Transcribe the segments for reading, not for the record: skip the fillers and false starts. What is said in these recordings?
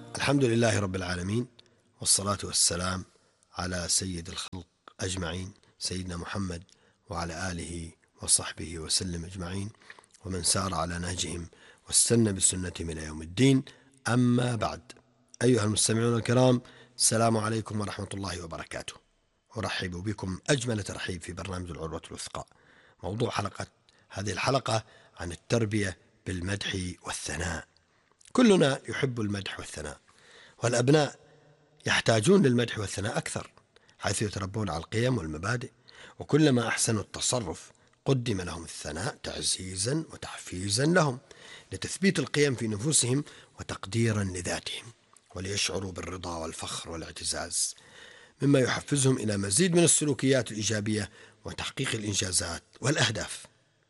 الحمد لله رب العالمين، والصلاة والسلام على سيد الخلق أجمعين، سيدنا محمد وعلى آله وصحبه وسلم أجمعين، ومن سار على نهجهم واستنى بسنتهم إلى يوم الدين. أما بعد، أيها المستمعون الكرام، السلام عليكم ورحمة الله وبركاته. أرحب بكم أجمل ترحيب في برنامج العروة الوثقى. موضوع هذه الحلقة عن التربية بالمدح والثناء. كلنا يحب المدح والثناء، والأبناء يحتاجون للمدح والثناء أكثر، حيث يتربون على القيم والمبادئ، وكلما أحسنوا التصرف قدم لهم الثناء تعزيزا وتحفيزا لهم، لتثبيت القيم في نفوسهم وتقديرا لذاتهم، وليشعروا بالرضا والفخر والاعتزاز، مما يحفزهم إلى مزيد من السلوكيات الإيجابية وتحقيق الإنجازات والأهداف.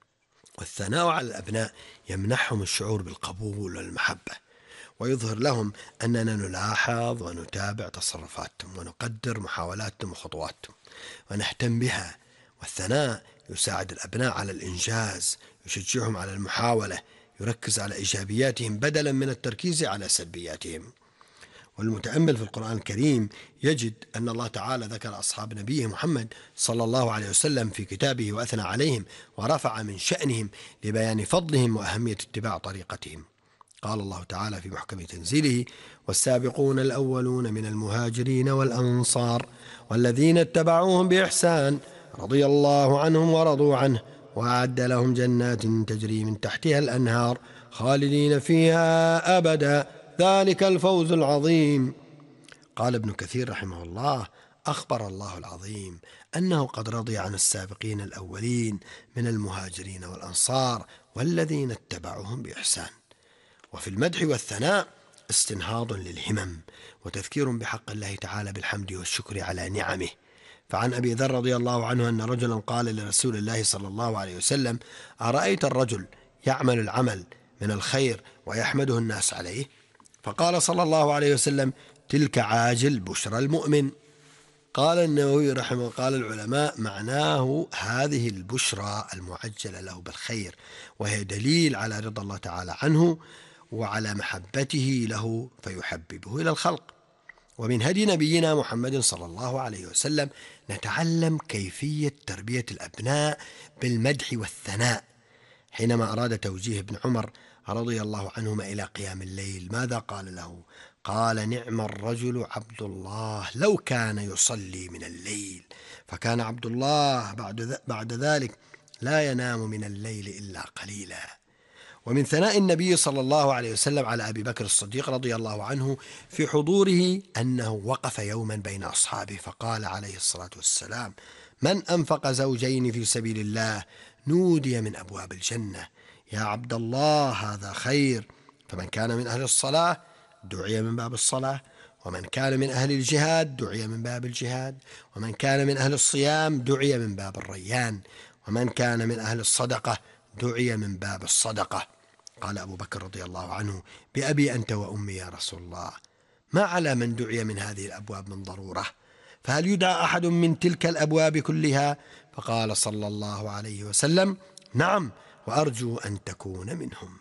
والثناء على الأبناء يمنحهم الشعور بالقبول والمحبة، ويظهر لهم أننا نلاحظ ونتابع تصرفاتهم، ونقدر محاولاتهم وخطواتهم، ونهتم بها. والثناء يساعد الأبناء على الإنجاز، يشجعهم على المحاولة، يركز على إيجابياتهم بدلا من التركيز على سلبياتهم. والمتأمل في القرآن الكريم يجد أن الله تعالى ذكر أصحاب نبيه محمد صلى الله عليه وسلم في كتابه، وأثنى عليهم ورفع من شأنهم لبيان فضلهم وأهمية اتباع طريقتهم. قال الله تعالى في محكم تنزيله: والسابقون الأولون من المهاجرين والأنصار والذين اتبعوهم بإحسان رضي الله عنهم ورضوا عنه وأعد لهم جنات تجري من تحتها الأنهار خالدين فيها أبدا ذلك الفوز العظيم. قال ابن كثير رحمه الله: أخبر الله العظيم أنه قد رضي عن السابقين الأولين من المهاجرين والأنصار والذين اتبعوهم بإحسان. وفي المدح والثناء استنهاض للهمم، وتذكير بحق الله تعالى بالحمد والشكر على نعمه. فعن أبي ذر رضي الله عنه أن رجلا قال لرسول الله صلى الله عليه وسلم: أرأيت الرجل يعمل العمل من الخير ويحمده الناس عليه؟ فقال صلى الله عليه وسلم: تلك عاجل بشرى المؤمن. قال النووي رحمه: قال العلماء معناه هذه البشرى المعجلة له بالخير، وهي دليل على رضا الله تعالى عنه وعلى محبته له فيحببه إلى الخلق. ومن هدي نبينا محمد صلى الله عليه وسلم نتعلم كيفية تربية الأبناء بالمدح والثناء. حينما أراد توجيه ابن عمر رضي الله عنهما إلى قيام الليل، ماذا قال له؟ قال: نعم الرجل عبد الله لو كان يصلي من الليل. فكان عبد الله بعد ذلك لا ينام من الليل إلا قليلا. ومن ثناء النبي صلى الله عليه وسلم على أبي بكر الصديق رضي الله عنه في حضوره أنه وقف يوما بين أصحابه فقال عليه الصلاة والسلام: من أنفق زوجين في سبيل الله نودي من أبواب الجنة: يا عبد الله هذا خير. فمن كان من أهل الصلاة دعي من باب الصلاة، ومن كان من أهل الجهاد دعي من باب الجهاد، ومن كان من أهل الصيام دعي من باب الريان، ومن كان من أهل الصدقة دعي من باب الصدقة. قال أبو بكر رضي الله عنه: بأبي أنت وأمي يا رسول الله، ما على من دعي من هذه الأبواب من ضرورة؟ فهل يدعى أحد من تلك الأبواب كلها؟ فقال صلى الله عليه وسلم: نعم، وأرجو أن تكون منهم.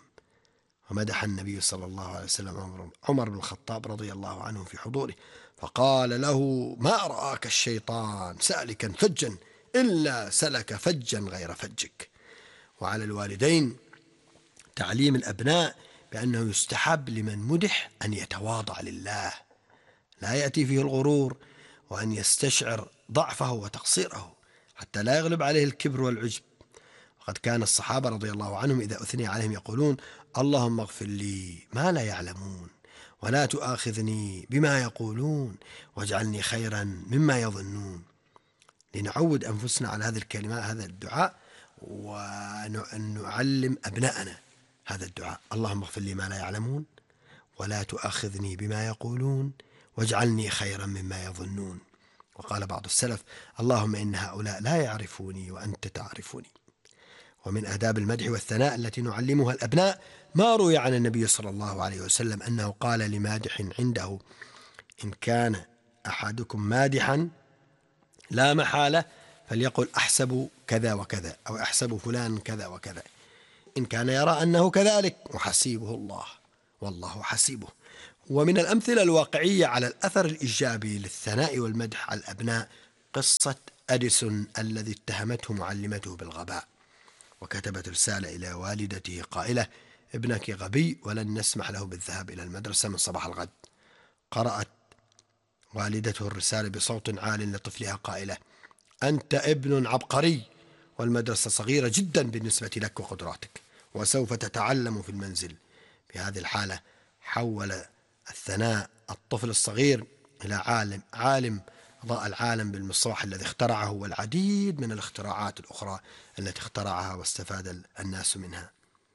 ومدح النبي صلى الله عليه وسلم عمر بن الخطاب رضي الله عنه في حضوره فقال له: ما رآك الشيطان سالكا فجا إلا سلك فجا غير فجك. وعلى الوالدين تعليم الأبناء بأنه يستحب لمن مدح أن يتواضع لله، لا يأتي فيه الغرور، وأن يستشعر ضعفه وتقصيره حتى لا يغلب عليه الكبر والعجب. وقد كان الصحابة رضي الله عنهم إذا أثني عليهم يقولون: اللهم اغفر لي ما لا يعلمون، ولا تؤاخذني بما يقولون، واجعلني خيرا مما يظنون. لنعود أنفسنا على هذه الكلمات، هذا الدعاء، وأن نعلم أبناءنا هذا الدعاء: اللهم اغفر لي ما لا يعلمون، ولا تؤاخذني بما يقولون، واجعلني خيرا مما يظنون. وقال بعض السلف: اللهم إن هؤلاء لا يعرفوني وأنت تعرفني. ومن آداب المدح والثناء التي نعلمها الأبناء ما روي عن النبي صلى الله عليه وسلم أنه قال لمادح عنده: إن كان أحدكم مادحا لا محالة فليقل أحسب كذا وكذا، أو أحسب فلان كذا وكذا، إن كان يرى أنه كذلك وحسيبه الله. والله حسيبه. ومن الأمثلة الواقعية على الأثر الإيجابي للثناء والمدح على الأبناء قصة أديسون الذي اتهمته معلمته بالغباء، وكتبت رسالة إلى والدته قائلة: ابنك غبي ولن نسمح له بالذهاب إلى المدرسة من صباح الغد. قرأت والدته الرسالة بصوت عال لطفلها قائلة: أنت ابن عبقري، والمدرسة صغيرة جدا بالنسبة لك وقدراتك، وسوف تتعلم في المنزل. في هذه الحالة حول الثناء الطفل الصغير إلى عالم ضاء العالم بالمصباح الذي اخترعه، والعديد من الاختراعات الأخرى التي اخترعها واستفاد الناس منها.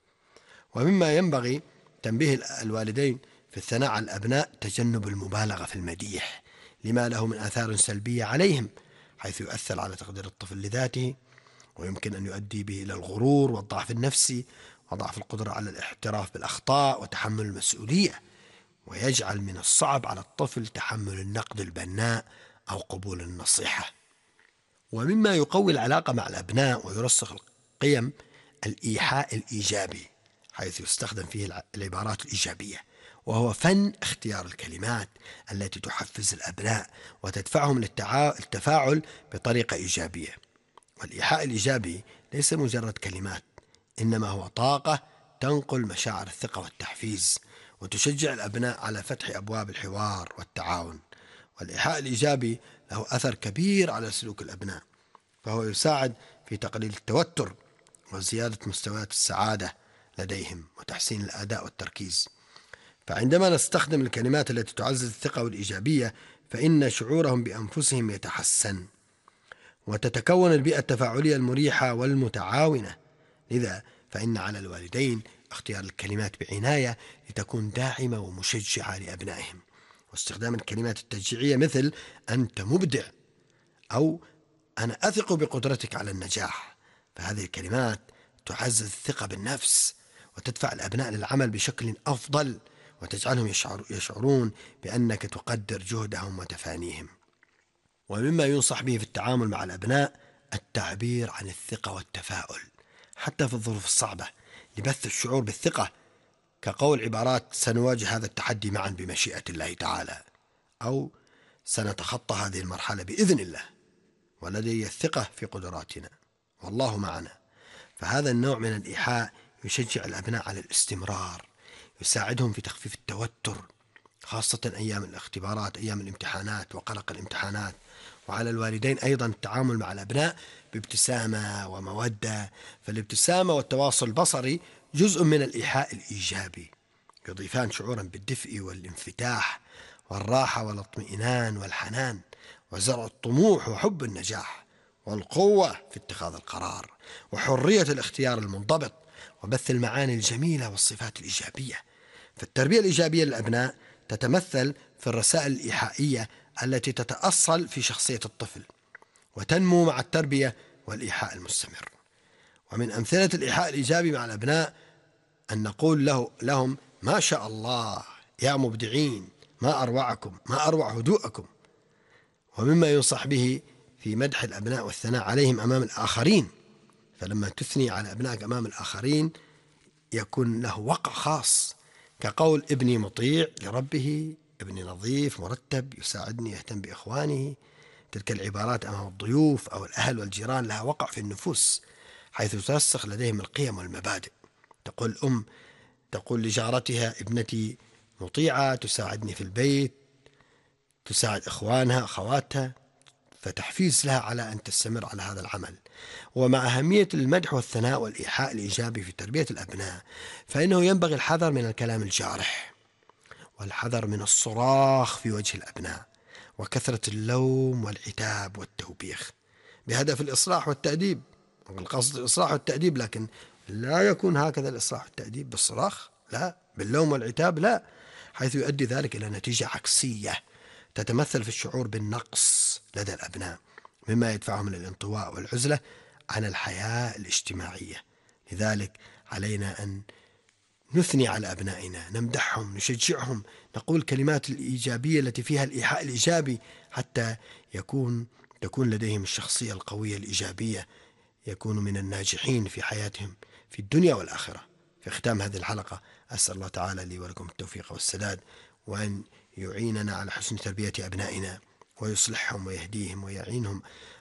ومما ينبغي تنبيه الوالدين في الثناء على الأبناء تجنب المبالغة في المديح، لما له من آثار سلبية عليهم، حيث يؤثر على تقدير الطفل لذاته، ويمكن أن يؤدي به إلى الغرور والضعف النفسي وضعف القدرة على الاعتراف بالأخطاء وتحمل المسؤولية، ويجعل من الصعب على الطفل تحمل النقد البناء أو قبول النصيحة. ومما يقوي العلاقة مع الأبناء ويرسخ القيم الإيحاء الإيجابي، حيث يستخدم فيه العبارات الإيجابية، وهو فن اختيار الكلمات التي تحفز الأبناء وتدفعهم للتفاعل بطريقة إيجابية. والإيحاء الإيجابي ليس مجرد كلمات، إنما هو طاقة تنقل مشاعر الثقة والتحفيز، وتشجع الأبناء على فتح أبواب الحوار والتعاون. والإيحاء الإيجابي له أثر كبير على سلوك الأبناء، فهو يساعد في تقليل التوتر وزيادة مستويات السعادة لديهم وتحسين الأداء والتركيز. فعندما نستخدم الكلمات التي تعزز الثقة والإيجابية، فإن شعورهم بأنفسهم يتحسن، وتتكون البيئة التفاعلية المريحة والمتعاونة. لذا فإن على الوالدين اختيار الكلمات بعناية لتكون داعمة ومشجعة لأبنائهم، واستخدام الكلمات التشجيعية مثل أنت مبدع أو أنا أثق بقدرتك على النجاح. فهذه الكلمات تعزز الثقة بالنفس وتدفع الأبناء للعمل بشكل أفضل، وتجعلهم يشعرون بأنك تقدر جهدهم وتفانيهم. ومما ينصح به في التعامل مع الأبناء التعبير عن الثقة والتفاؤل حتى في الظروف الصعبة، لبث الشعور بالثقة، كقول عبارات سنواجه هذا التحدي معا بمشيئة الله تعالى، أو سنتخطى هذه المرحلة بإذن الله، ولدي الثقة في قدراتنا، والله معنا. فهذا النوع من الإيحاء يشجع الأبناء على الاستمرار، يساعدهم في تخفيف التوتر، خاصة أيام الاختبارات، أيام الامتحانات وقلق الامتحانات. وعلى الوالدين أيضا التعامل مع الأبناء بابتسامة ومودة، فالابتسامة والتواصل البصري جزء من الإيحاء الإيجابي، يضيفان شعورا بالدفء والانفتاح والراحة والاطمئنان والحنان، وزرع الطموح وحب النجاح والقوة في اتخاذ القرار وحرية الاختيار المنضبط وبث المعاني الجميلة والصفات الإيجابية. فالتربية الإيجابية للأبناء تتمثل في الرسائل الإيحائية التي تتأصل في شخصية الطفل وتنمو مع التربية والإيحاء المستمر. ومن أمثلة الإيحاء الإيجابي مع الأبناء أن نقول لهم ما شاء الله يا مبدعين، ما أروعكم، ما أروع هدوءكم. ومما ينصح به في مدح الأبناء والثناء عليهم أمام الآخرين، فلما تثني على أبنائك أمام الآخرين يكون له وقع خاص، كقول ابني مطيع لربه، ابني نظيف مرتب يساعدني يهتم بإخوانه. تلك العبارات أمام الضيوف أو الأهل والجيران لها وقع في النفوس، حيث ترسخ لديهم القيم والمبادئ. تقول لجارتها ابنتي مطيعة تساعدني في البيت، تساعد إخوانها أخواتها، فتحفيز لها على أن تستمر على هذا العمل. ومع أهمية المدح والثناء والإيحاء الإيجابي في تربية الأبناء، فإنه ينبغي الحذر من الكلام الجارح، والحذر من الصراخ في وجه الأبناء، وكثرة اللوم والعتاب والتوبيخ بهدف الإصلاح والتأديب. القصد الإصلاح والتأديب، لكن لا يكون هكذا الإصلاح والتأديب بالصراخ، لا، باللوم والعتاب لا، حيث يؤدي ذلك إلى نتيجة عكسية تتمثل في الشعور بالنقص لدى الأبناء، مما يدفعهم للانطواء والعزلة عن الحياة الاجتماعية. لذلك علينا أن نثني على أبنائنا، نمدحهم، نشجعهم، نقول الكلمات الإيجابية التي فيها الإيحاء الإيجابي، حتى تكون لديهم الشخصية القوية الإيجابية، يكونوا من الناجحين في حياتهم في الدنيا والآخرة. في ختام هذه الحلقة أسأل الله تعالى لي ولكم التوفيق والسداد، وأن يعيننا على حسن تربية أبنائنا، ويصلحهم ويهديهم ويعينهم